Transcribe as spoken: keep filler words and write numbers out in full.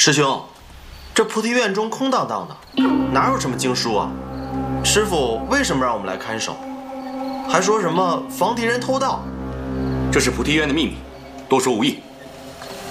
师兄，这菩提院中空荡荡的，哪有什么经书啊？师傅为什么让我们来看守？还说什么防敌人偷盗？ 这是菩提院的秘密，多说无益。